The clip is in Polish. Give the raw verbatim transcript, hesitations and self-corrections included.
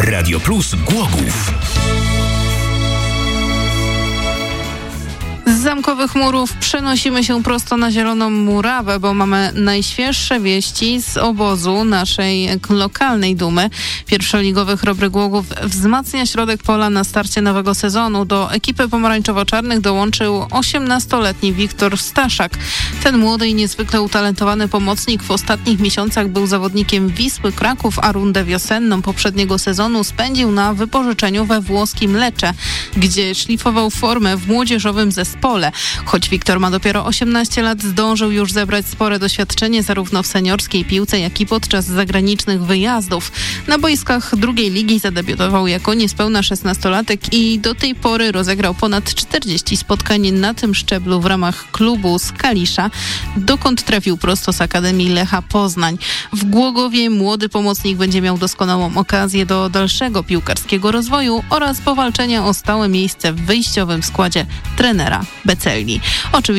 Radio Plus Głogów. Z Zamkowych Murów przenosimy się prosto na Zieloną Murawę, bo mamy najświeższe wieści z obozu naszej lokalnej Dumy. Pierwszoligowy Chrobry Głogów wzmacnia środek pola na starcie nowego sezonu. Do ekipy pomarańczowo-czarnych dołączył osiemnastoletni Wiktor Staszak. Ten młody i niezwykle utalentowany pomocnik w ostatnich miesiącach był zawodnikiem Wisły Kraków, a rundę wiosenną poprzedniego sezonu spędził na wypożyczeniu we włoskim Lecce, gdzie szlifował formę w młodzieżowym zespole. Choć Wiktor ma dopiero osiemnaście lat, zdążył już zebrać spore doświadczenie zarówno w seniorskiej piłce, jak i podczas zagranicznych wyjazdów. Na boiskach drugiej ligi zadebiutował jako niespełna szesnastolatek i do tej pory rozegrał ponad czterdzieści spotkań na tym szczeblu w ramach klubu z Kalisza, dokąd trafił prosto z Akademii Lecha Poznań. W Głogowie młody pomocnik będzie miał doskonałą okazję do dalszego piłkarskiego rozwoju oraz powalczenia o stałe miejsce w wyjściowym składzie trenera Becelli. Oczywiście